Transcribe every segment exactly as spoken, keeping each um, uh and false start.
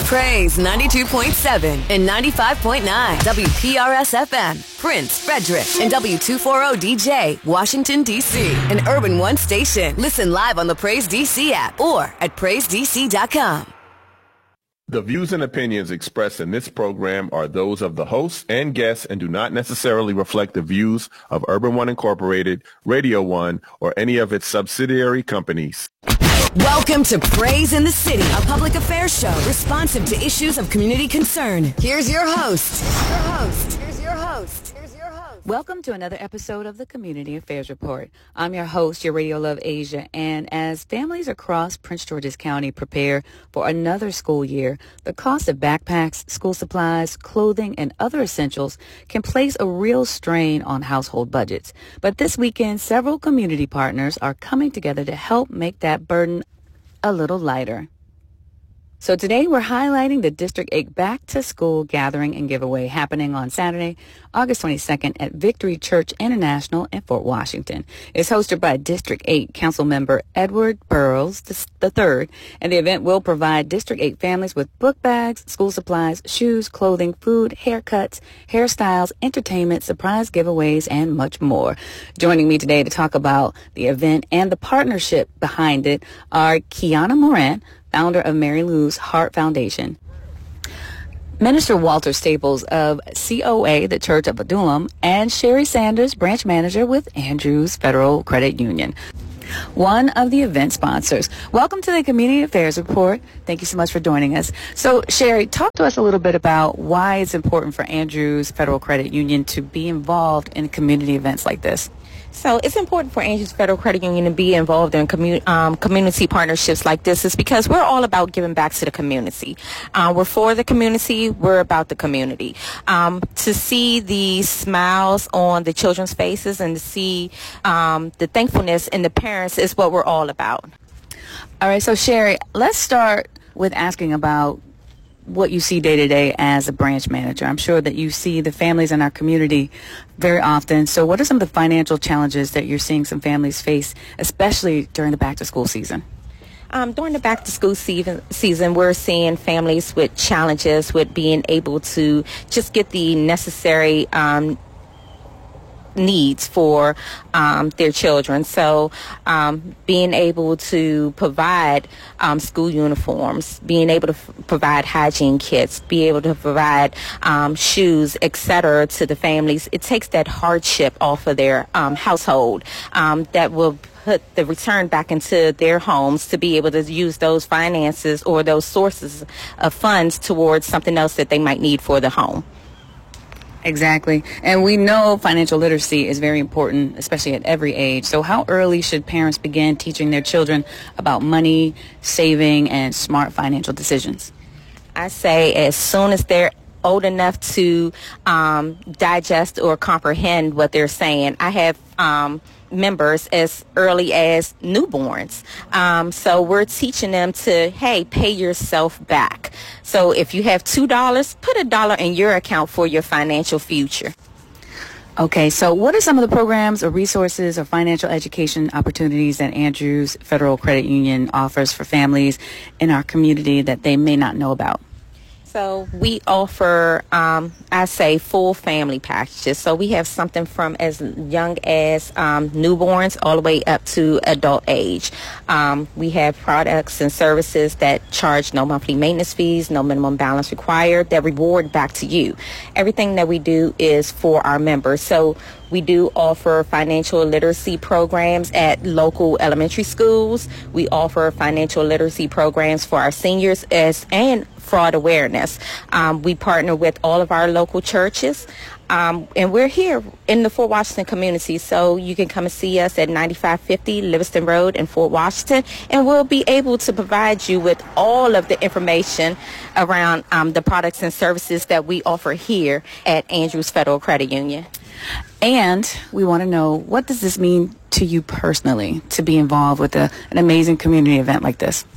Praise ninety-two point seven and ninety-five point nine W P R S F M, Prince, Frederick, and W two forty D J, Washington, D C, an Urban One station. Listen live on the Praise D C app or at praise d c dot com. The views and opinions expressed in this program are those of the hosts and guests and do not necessarily reflect the views of Urban One Incorporated, Radio One, or any of its subsidiary companies. Welcome to Praise in the City, a public affairs show responsive to issues of community concern. Here's your host. Here's your host. Here's your host. Here's your host. Welcome to another episode of the Community Affairs Report. I'm your host, your Radio Love Asia, and as families across Prince George's County prepare for another school year, the cost of backpacks, school supplies, clothing, and other essentials can place a real strain on household budgets. But this weekend, several community partners are coming together to help make that burden a little lighter. So today we're highlighting the District eight Back to School Gathering and Giveaway happening on Saturday, August twenty-second at Victory Church International in Fort Washington. It's hosted by District eight Council Member Edward Burrows the third, and the event will provide District eight families with book bags, school supplies, shoes, clothing, food, haircuts, hairstyles, entertainment, surprise giveaways, and much more. Joining me today to talk about the event and the partnership behind it are Kiana Moran, founder of Mary Lou's Heart Foundation, Minister Walter Staples of C O A, the Church of Adullam, and Sherry Sanders, branch manager with Andrews Federal Credit Union, one of the event sponsors. Welcome to the Community Affairs Report. Thank you so much for joining us. So, Sherry, talk to us a little bit about why it's important for Andrews Federal Credit Union to be involved in community events like this. So it's important for Andrews Federal Credit Union to be involved in commu- um, community partnerships like this is because we're all about giving back to the community. Uh, we're for the community. We're about the community. Um, to see the smiles on the children's faces and to see um, the thankfulness in the parents is what we're all about. All right. So, Sherry, let's start with asking about what you see day to day as a branch manager. I'm sure that you see the families in our community very often. So what are some of the financial challenges that you're seeing some families face, especially during the back to school season? Um, during the back to school season, season, we're seeing families with challenges with being able to just get the necessary um, needs for um, their children. So um, being able to provide um, school uniforms, being able to f- provide hygiene kits, be able to provide um, shoes, et cetera to the families, it takes that hardship off of their um, household um, that will put the return back into their homes to be able to use those finances or those sources of funds towards something else that they might need for the home. Exactly. And we know financial literacy is very important, especially at every age. So how early should parents begin teaching their children about money, saving, and smart financial decisions? I say as soon as they're old enough to um, digest or comprehend what they're saying. I have um, members as early as newborns. Um, so we're teaching them to, hey, pay yourself back. So if you have two dollars, put a dollar in your account for your financial future. Okay, so what are some of the programs or resources or financial education opportunities that Andrews Federal Credit Union offers for families in our community that they may not know about? So we offer, um, I say, full family packages. So we have something from as young as um, newborns all the way up to adult age. Um, we have products and services that charge no monthly maintenance fees, no minimum balance required, that reward back to you. Everything that we do is for our members. So we do offer financial literacy programs at local elementary schools. We offer financial literacy programs for our seniors as and fraud awareness. Um, we partner with all of our local churches, um, and we're here in the Fort Washington community, so you can come and see us at ninety-five fifty Livingston Road in Fort Washington, and we'll be able to provide you with all of the information around um, the products and services that we offer here at Andrews Federal Credit Union. And we want to know, what does this mean to you personally to be involved with a, an amazing community event like this?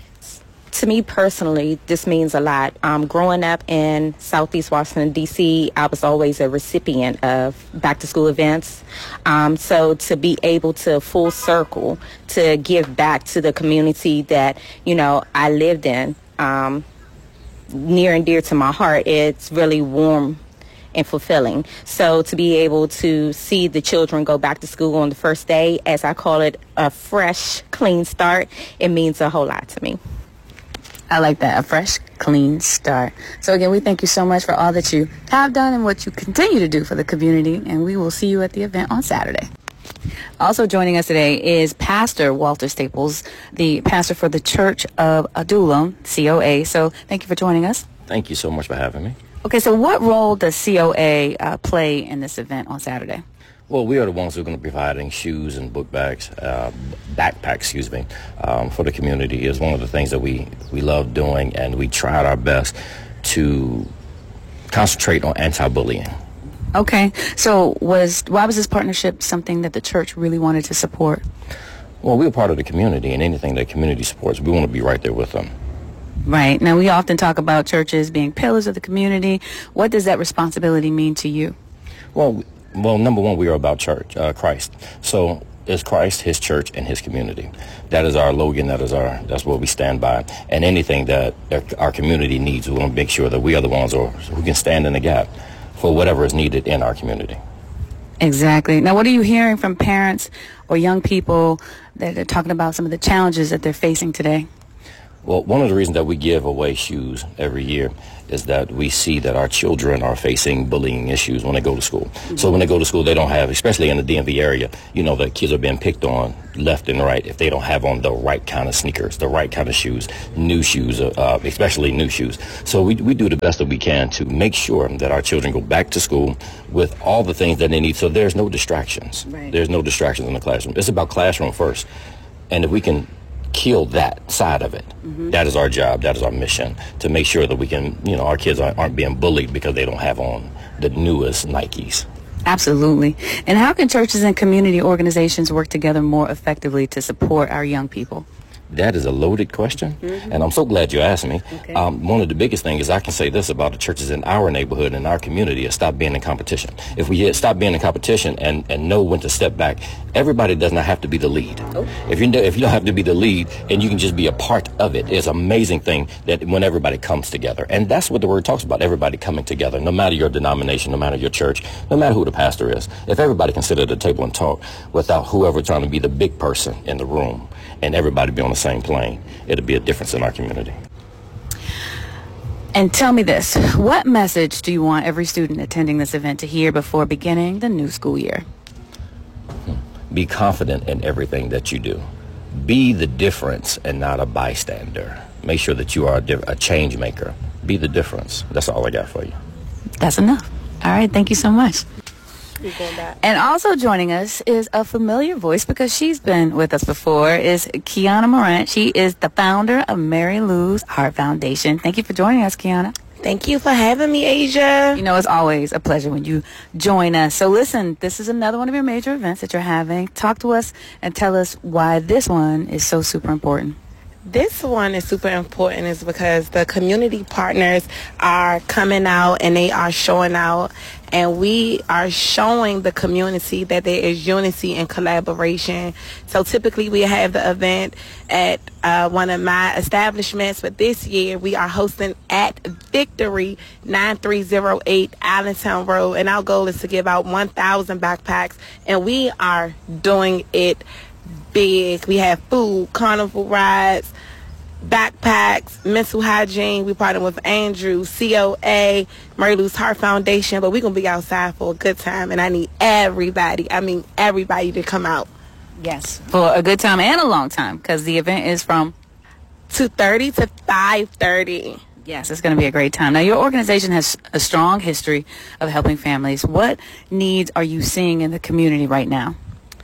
To me personally, this means a lot. Um, growing up in Southeast Washington, D C, I was always a recipient of back-to-school events. Um, so to be able to full circle, to give back to the community that, you know, I lived in, um, near and dear to my heart. It's really warm and fulfilling. So to be able to see the children go back to school on the first day, as I call it, a fresh, clean start, it means a whole lot to me. I like that, a fresh, clean start. So again, we thank you so much for all that you have done and what you continue to do for the community, and we will see you at the event on Saturday. Also joining us today is Pastor Walter Staples, the pastor for the Church of Adullam, C O A. So thank you for joining us. Thank you so much for having me. Okay, so what role does C O A uh, play in this event on Saturday? Well, we are the ones who are going to be providing shoes and book bags, uh, backpacks, excuse me, um, for the community. It's one of the things that we, we love doing, and we tried our best to concentrate on anti-bullying. Okay, so was why was this partnership something that the church really wanted to support? Well, we're part of the community, and anything that community supports, we want to be right there with them. Right. Now, we often talk about churches being pillars of the community. What does that responsibility mean to you? Well, well, number one, we are about church, uh, Christ. So it's Christ, his church, and his community. That is our slogan. That is our, that's what we stand by. And anything that our community needs, we want to make sure that we are the ones who, who can stand in the gap for whatever is needed in our community. Exactly. Now, what are you hearing from parents or young people that are talking about some of the challenges that they're facing today? Well, one of the reasons that we give away shoes every year is that we see that our children are facing bullying issues when they go to school. Mm-hmm. So when they go to school, they don't have, especially in the D M V area, you know, the kids are being picked on left and right if they don't have on the right kind of sneakers, the right kind of shoes, new shoes, uh, especially new shoes. So we, we do the best that we can to make sure that our children go back to school with all the things that they need. So there's no distractions. Right. There's no distractions in the classroom. It's about classroom first. And if we can kill that side of it. Mm-hmm. That is our job. That is our mission, to make sure that we can, you know, our kids aren't, aren't being bullied because they don't have on the newest Nikes. Absolutely. And how can churches and community organizations work together more effectively to support our young people? That is a loaded question, mm-hmm. and I'm so glad you asked me. Okay. Um, one of the biggest things is I can say this about the churches in our neighborhood and our community is stop being in competition. If we stop being in competition and, and know when to step back, everybody does not have to be the lead. Oh. If you if you don't have to be the lead and you can just be a part of it, it's an amazing thing that when everybody comes together. And that's what the word talks about, everybody coming together, no matter your denomination, no matter your church, no matter who the pastor is. If everybody can sit at the table and talk without whoever trying to be the big person in the room, and everybody be on the same plane, it'll be a difference in our community. And tell me this, what message do you want every student attending this event to hear before beginning the new school year? Be confident in everything that you do. Be the difference and not a bystander. Make sure that you are a, di- a change maker. Be the difference. That's all I got for you. That's enough. All right, thank you so much. And also joining us is a familiar voice because she's been with us before, is Kiana Morant. She is the founder of Mary Lou's Heart Foundation. Thank you for joining us, Kiana. Thank you for having me, Asia. You know, it's always a pleasure when you join us. So listen, this is another one of your major events that you're having. Talk to us and tell us why this one is so super important. This one is super important is because the community partners are coming out and they are showing out, and we are showing the community that there is unity and collaboration. So typically we have the event at uh, one of my establishments, but this year we are hosting at Victory nine three zero eight Allentown Road, and our goal is to give out one thousand backpacks, and we are doing it big. We have food, carnival rides, backpacks, mental hygiene. We partner with Andrew, C O A, Mary Lou's Heart Foundation, but we're going to be outside for a good time, and I need everybody, I mean everybody to come out. Yes, for a good time and a long time, because the event is from two thirty to five thirty. Yes, it's going to be a great time. Now, your organization has a strong history of helping families. What needs are you seeing in the community right now?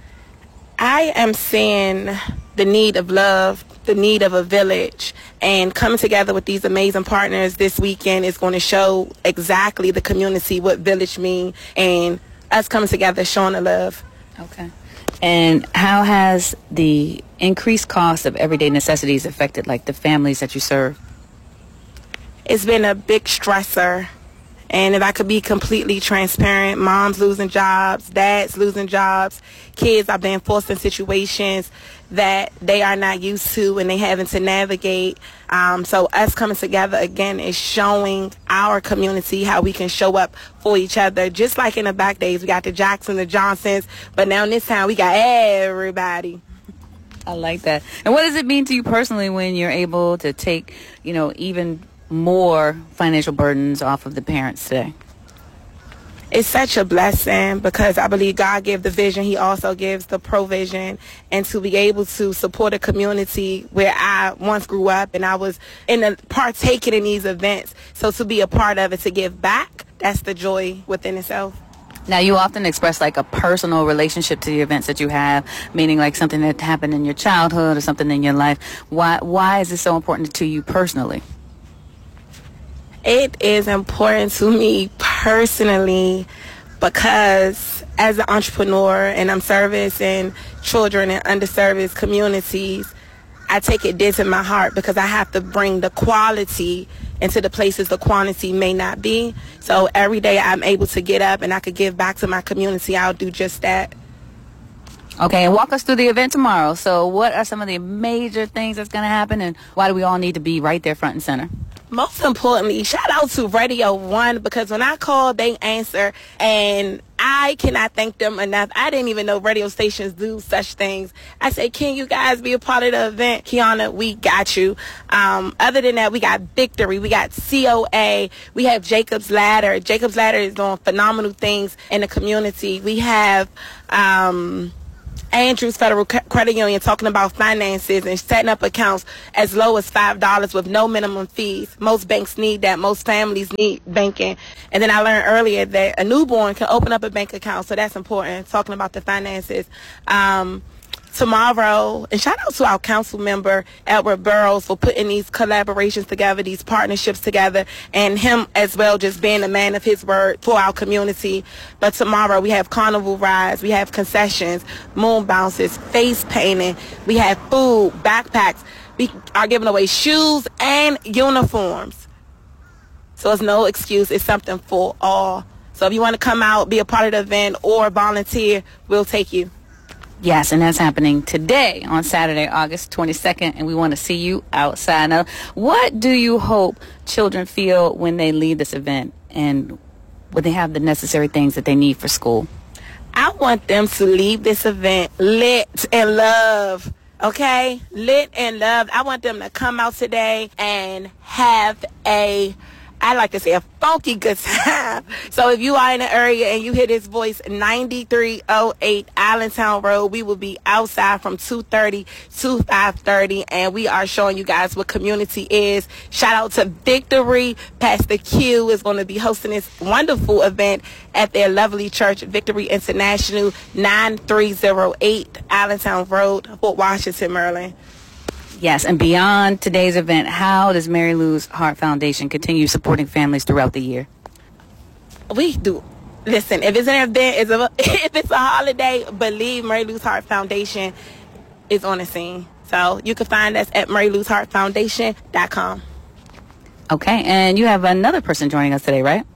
I am seeing the need of love, the need of a village, and coming together with these amazing partners this weekend is going to show exactly the community what village mean, and us coming together showing the love. Okay. And how has the increased cost of everyday necessities affected like the families that you serve? It's been a big stressor, And if I could be completely transparent, moms losing jobs, dads losing jobs, kids are being forced in situations that they are not used to and they having to navigate. Um, so us coming together again is showing our community how we can show up for each other. Just like in the back days, we got the Jacksons, the Johnsons, but now in this time we got everybody. I like that. And what does it mean to you personally when you're able to take, you know, even more financial burdens off of the parents today? It's such a blessing because I believe God gives the vision. He also gives the provision. And to be able to support a community where I once grew up and I was in a, partaking in these events. So to be a part of it, to give back, that's the joy within itself. Now, you often express like a personal relationship to the events that you have, meaning like something that happened in your childhood or something in your life. Why, why is it so important to you personally? It is important to me personally because as an entrepreneur and I'm servicing children in underserviced communities, I take it dear to my heart because I have to bring the quality into the places the quantity may not be. So every day I'm able to get up and I could give back to my community, I'll do just that. Okay, and walk us through the event tomorrow. So what are some of the major things that's going to happen and why do we all need to be right there front and center? Most importantly, shout out to Radio One because when I call, they answer, and I cannot thank them enough. I didn't even know radio stations do such things. I say, can you guys be a part of the event? Kiana, we got you. Um, other than that, we got Victory. We got C O A. We have Jacob's Ladder. Jacob's Ladder is doing phenomenal things in the community. We have Um, Andrews Federal Credit Union talking about finances and setting up accounts as low as five dollars with no minimum fees. Most banks need that. Most families need banking. And then I learned earlier that a newborn can open up a bank account, so that's important, talking about the finances. Um, tomorrow, and shout out to our council member, Edward Burrows, for putting these collaborations together, these partnerships together, and him as well just being a man of his word for our community. But tomorrow we have carnival rides, we have concessions, moon bounces, face painting, we have food, backpacks, we are giving away shoes and uniforms. So it's no excuse, it's something for all. So if you want to come out, be a part of the event, or volunteer, we'll take you. Yes, and that's happening today on Saturday, August twenty-second, and we want to see you outside. Now, what do you hope children feel when they leave this event and when they have the necessary things that they need for school? I want them to leave this event lit and love, okay? Lit and loved. I want them to come out today and have a, I like to say, a funky good time. So if you are in the area and you hear this voice, ninety-three oh eight Allentown Road, we will be outside from two thirty to five thirty, and we are showing you guys what community is. Shout out to Victory. Pastor Q is going to be hosting this wonderful event at their lovely church, Victory International, ninety-three oh eight Allentown Road, Fort Washington, Maryland. Yes, and beyond today's event, how does Mary Lou's Heart Foundation continue supporting families throughout the year? We do. Listen, if it's an event, it's a, if it's a holiday, believe Mary Lou's Heart Foundation is on the scene. So you can find us at mary lou's heart foundation dot com. Okay, and you have another person joining us today, right?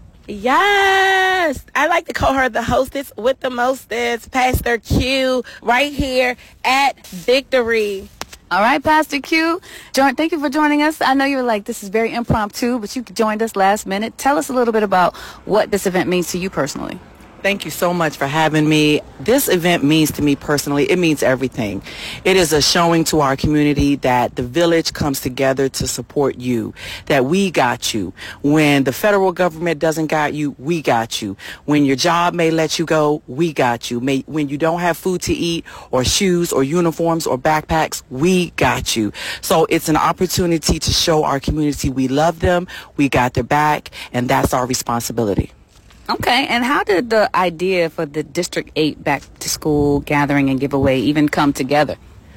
Yes, I like to call her the hostess with the mostest, Pastor Q, right here at Victory. All right, Pastor Q, join, thank you for joining us. I know you were like, this is very impromptu, but you joined us last minute. Tell us a little bit about what this event means to you personally. Thank you so much for having me. This event means to me personally, it means everything. It is a showing to our community that the village comes together to support you, that we got you. When the federal government doesn't got you, we got you. When your job may let you go, we got you. May, when you don't have food to eat or shoes or uniforms or backpacks, we got you. So it's an opportunity to show our community we love them, we got their back, and that's our responsibility. Okay, and how did the idea for the District eight Back to School Gathering and Giveaway even come together?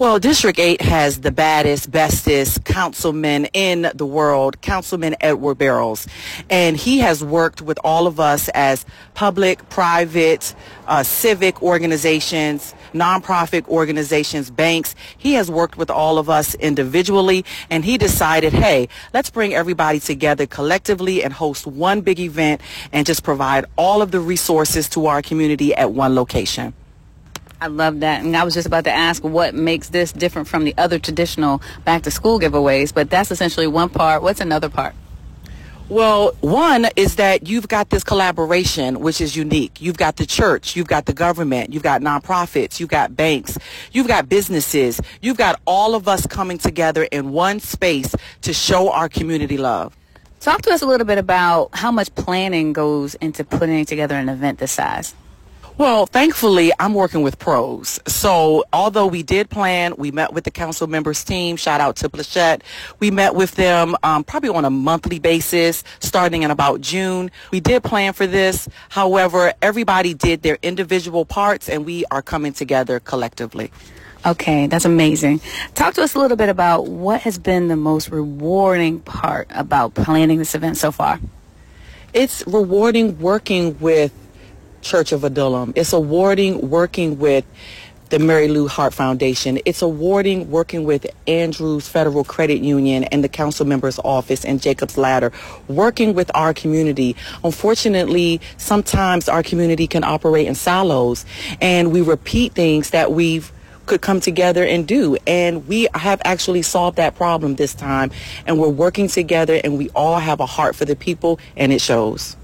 Well, District eight has the baddest, bestest councilman in the world, Councilman Edward Barrows. And he has worked with all of us as public, private, uh, civic organizations, nonprofit organizations, banks. He has worked with all of us individually, and he decided, hey, let's bring everybody together collectively and host one big event and just provide all of the resources to our community at one location. I love that. And I was just about to ask what makes this different from the other traditional back-to-school giveaways, but that's essentially one part. What's another part? Well, one is that you've got this collaboration, which is unique. You've got the church, you've got the government, you've got nonprofits, you've got banks, you've got businesses, you've got all of us coming together in one space to show our community love. Talk to us a little bit about how much planning goes into putting together an event this size. Well, thankfully, I'm working with pros. So although we did plan, we met with the council members team. Shout out to Plachette. We met with them um, probably on a monthly basis starting in about June. We did plan for this. However, everybody did their individual parts, and we are coming together collectively. Okay, that's amazing. Talk to us a little bit about what has been the most rewarding part about planning this event so far. It's rewarding working with Church of Adullam. It's awarding working with the Mary Lou Hart Foundation. It's awarding working with Andrews Federal Credit Union and the council member's office and Jacob's Ladder, working with our community. Unfortunately, sometimes our community can operate in silos, and we repeat things that we've could come together and do, and we have actually solved that problem this time, and we're working together, and we all have a heart for the people, and it shows.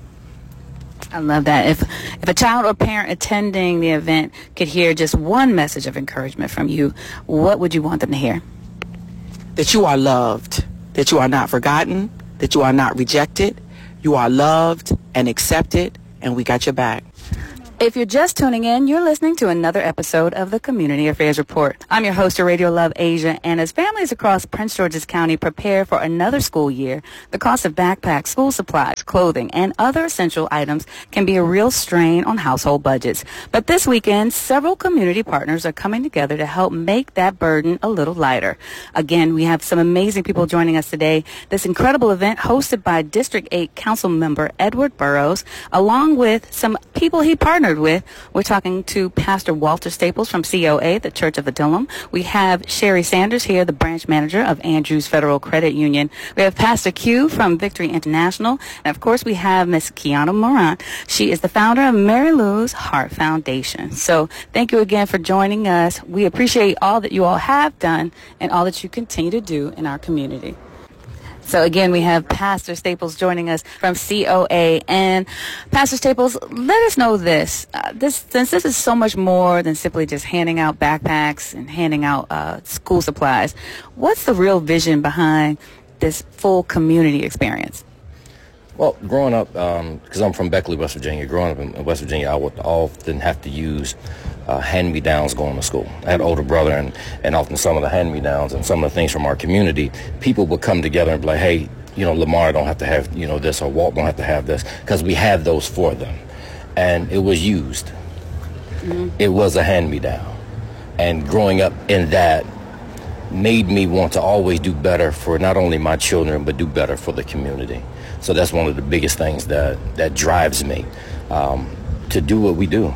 I love that. If if a child or parent attending the event could hear just one message of encouragement from you, what would you want them to hear? That you are loved, that you are not forgotten, that you are not rejected, you are loved and accepted, and we got your back. If you're just tuning in, you're listening to another episode of the Community Affairs Report. I'm your host, your Radio Love Asia, and as families across Prince George's County prepare for another school year, the cost of backpacks, school supplies, clothing, and other essential items can be a real strain on household budgets. But this weekend, several community partners are coming together to help make that burden a little lighter. Again, we have some amazing people joining us today. This incredible event hosted by District eight Council Member Edward Barrows, along with some people he partnered with. We're talking to Pastor Walter Staples from C O A, the Church of Adullam. We have Sherry Sanders here, the branch manager of Andrews Federal Credit Union. We have Pastor Q from Victory International. And of course, we have Miss Kiana Moran. She is the founder of Mary Lou's Heart Foundation. So thank you again for joining us. We appreciate all that you all have done and all that you continue to do in our community. So again, we have Pastor Staples joining us from C O A. And Pastor Staples, let us know this. Uh, this since this is so much more than simply just handing out backpacks and handing out uh, school supplies, what's the real vision behind this full community experience? Well, growing up, because um, I'm from Beckley, West Virginia, growing up in West Virginia, I would often have to use uh, hand-me-downs going to school. I had an older brother, and, and often some of the hand-me-downs and some of the things from our community, people would come together and be like, hey, you know, Lamar don't have to have, you know, this, or Walt don't have to have this, because we have those for them. And it was used. Mm-hmm. It was a hand-me-down. And growing up in that made me want to always do better for not only my children, but do better for the community. So that's one of the biggest things that, that drives me, um, to do what we do,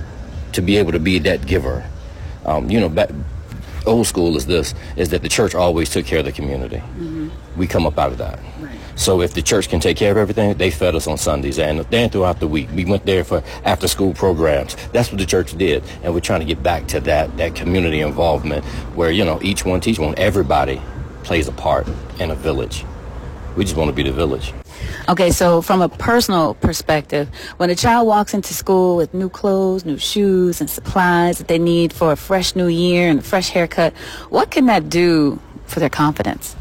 to be able to be that giver. Um, you know, back, old school is this, is that the church always took care of the community. Mm-hmm. We come up out of that. Right. So if the church can take care of everything, they fed us on Sundays and then throughout the week. We went there for after-school programs. That's what the church did, and we're trying to get back to that, that community involvement where, you know, each one teach one. Everybody plays a part in a village. We just want to be the village. Okay, so from a personal perspective, when a child walks into school with new clothes, new shoes, and supplies that they need for a fresh new year and a fresh haircut, what can that do for their confidence?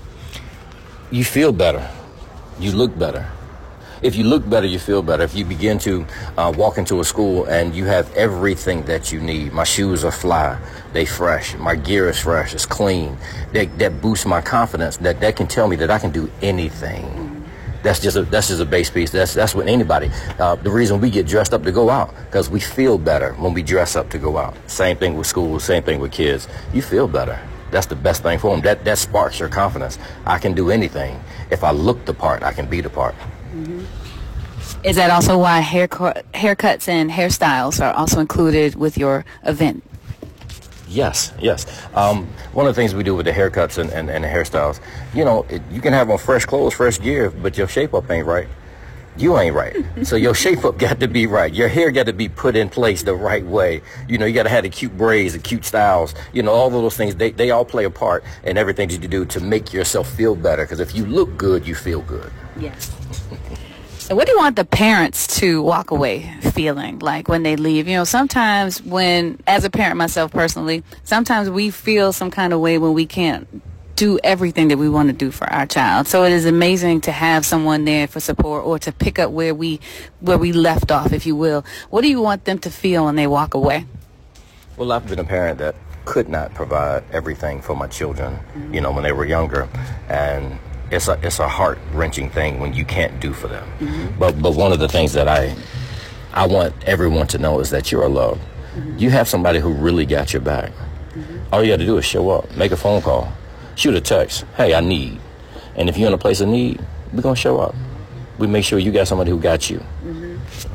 You feel better. You look better. If you look better, you feel better. If you begin to uh, walk into a school and you have everything that you need, my shoes are fly, they fresh, my gear is fresh, it's clean, that, that boosts my confidence, that, that can tell me that I can do anything. That's just a, that's just a base piece. That's that's what anybody. Uh, the reason we get dressed up to go out, because we feel better when we dress up to go out. Same thing with school. Same thing with kids. You feel better. That's the best thing for them. That that sparks your confidence. I can do anything. If I look the part, I can be the part. Mm-hmm. Is that also why haircut, haircuts and hairstyles are also included with your event? Yes, yes. Um, one of the things we do with the haircuts and, and, and the hairstyles, you know, it, you can have on fresh clothes, fresh gear, but your shape-up ain't right. You ain't right. So your shape-up got to be right. Your hair got to be put in place the right way. You know, you got to have the cute braids, the cute styles. You know, all of those things, they, they all play a part in everything that you do to make yourself feel better. Because if you look good, you feel good. Yes. And what do you want the parents to walk away feeling like when they leave? You know, sometimes when, as a parent myself personally, sometimes we feel some kind of way when we can't do everything that we want to do for our child. So it is amazing to have someone there for support or to pick up where we where we left off, if you will. What do you want them to feel when they walk away? Well, I've been a parent that could not provide everything for my children, mm-hmm. you know, when they were younger. And It's a it's a heart-wrenching thing when you can't do for them. Mm-hmm. But but one of the things that I I want everyone to know is that you're loved. Mm-hmm. You have somebody who really got your back. Mm-hmm. All you got to do is show up, make a phone call, shoot a text. Hey, I need. And if you're in a place of need, we're going to show up. We make sure you got somebody who got you. Mm-hmm.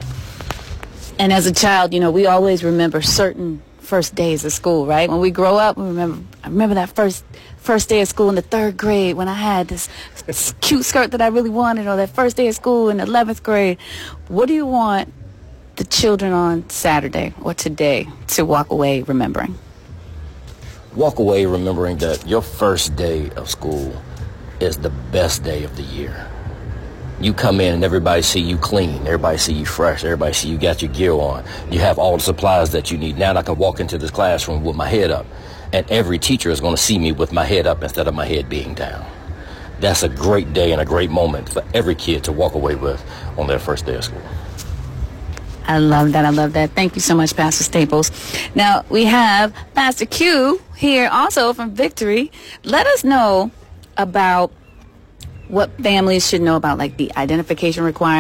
And as a child, you know, we always remember certain first days of school, right? When we grow up, we remember, I remember that first first day of school in the third grade when I had this, this cute skirt that I really wanted, or that first day of school in the eleventh grade. What do you want the children on Saturday or today to walk away remembering? Walk away remembering that your first day of school is the best day of the year. You come in and everybody see you clean, everybody see you fresh, everybody see you got your gear on. You have all the supplies that you need. Now I can walk into this classroom with my head up, and every teacher is going to see me with my head up instead of my head being down. That's a great day and a great moment for every kid to walk away with on their first day of school. I love that. I love that. Thank you so much, Pastor Staples. Now, we have Pastor Q here also from Victory. Let us know about what families should know about, like, the identification requirements.